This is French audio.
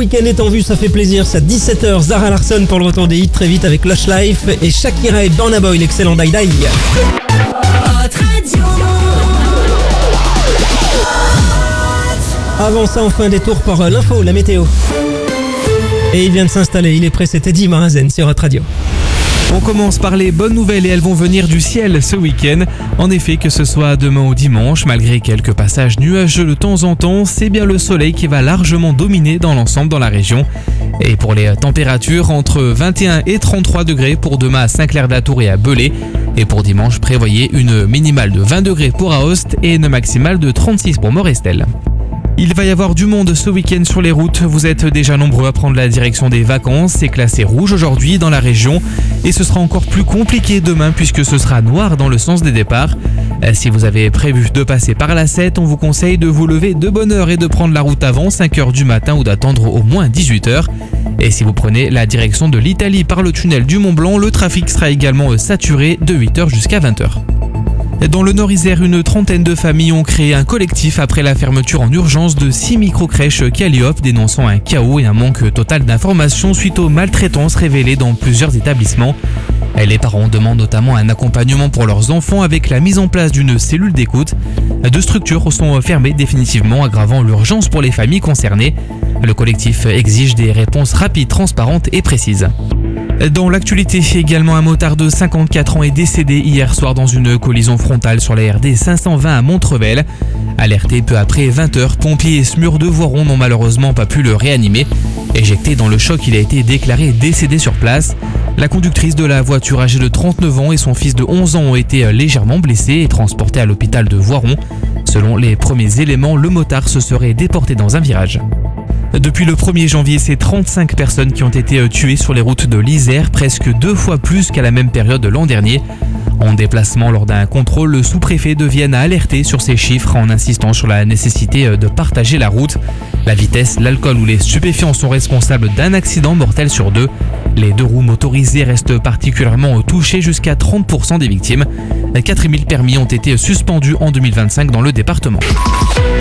week-end est en vue, ça fait plaisir. C'est à 17h, Zara Larsson pour le retour des hits très vite avec Lush Life et Shakira et Burna Boy, l'excellent Die Die. Avant ça, on fait un détour par l'info, la météo. Et il vient de s'installer, il est prêt, c'est Eddie Marazen sur Hot Radio. On commence par les bonnes nouvelles et elles vont venir du ciel ce week-end. En effet, que ce soit demain ou dimanche, malgré quelques passages nuageux de temps en temps, c'est bien le soleil qui va largement dominer dans l'ensemble dans la région. Et pour les températures, entre 21 et 33 degrés pour demain à Saint-Clair-d'Atour et à Belay. Et pour dimanche, prévoyez une minimale de 20 degrés pour Aoste et une maximale de 36 pour Morestel. Il va y avoir du monde ce week-end sur les routes. Vous êtes déjà nombreux à prendre la direction des vacances. C'est classé rouge aujourd'hui dans la région. Et ce sera encore plus compliqué demain puisque ce sera noir dans le sens des départs. Si vous avez prévu de passer par la 7, on vous conseille de vous lever de bonne heure et de prendre la route avant 5h du matin ou d'attendre au moins 18h. Et si vous prenez la direction de l'Italie par le tunnel du Mont Blanc, le trafic sera également saturé de 8h jusqu'à 20h. Dans le Nord-Isère, une trentaine de familles ont créé un collectif après la fermeture en urgence de 6 microcrèches Calliope, dénonçant un chaos et un manque total d'informations suite aux maltraitances révélées dans plusieurs établissements. Les parents demandent notamment un accompagnement pour leurs enfants avec la mise en place d'une cellule d'écoute. 2 structures sont fermées définitivement, aggravant l'urgence pour les familles concernées. Le collectif exige des réponses rapides, transparentes et précises. Dans l'actualité, également un motard de 54 ans est décédé hier soir dans une collision frontale sur la RD 520 à Montrevel. Alerté peu après 20h, pompiers et SMUR de Voiron n'ont malheureusement pas pu le réanimer. Éjecté dans le choc, il a été déclaré décédé sur place. La conductrice de la voiture âgée de 39 ans et son fils de 11 ans ont été légèrement blessés et transportés à l'hôpital de Voiron. Selon les premiers éléments, le motard se serait déporté dans un virage. Depuis le 1er janvier, c'est 35 personnes qui ont été tuées sur les routes de l'Isère, presque 2 fois plus qu'à la même période de l'an dernier. En déplacement lors d'un contrôle, le sous-préfet de Vienne a alerté sur ces chiffres en insistant sur la nécessité de partager la route. La vitesse, l'alcool ou les stupéfiants sont responsables d'un accident mortel sur 2. Les 2 roues motorisées restent particulièrement touchées, jusqu'à 30% des victimes. 4000 permis ont été suspendus en 2025 dans le département.